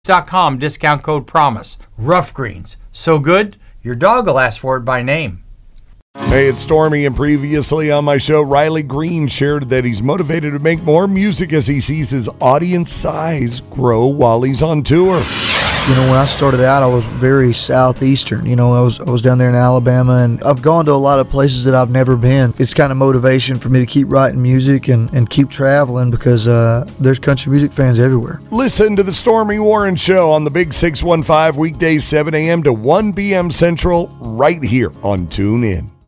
Greens.com, discount code PROMISE. Rough Greens. So good, your dog will ask for it by name. Hey, it's Stormy, and previously on my show, Riley Green shared that he's motivated to make more music as he sees his audience size grow while he's on tour. You know, when I started out, I was very southeastern. You know, I was down there in Alabama, and I've gone to a lot of places that I've never been. It's kind of motivation for me to keep writing music and keep traveling because there's country music fans everywhere. Listen to the Stormy Warren Show on the Big 615 weekdays 7 a.m. to 1 p.m. Central right here on TuneIn.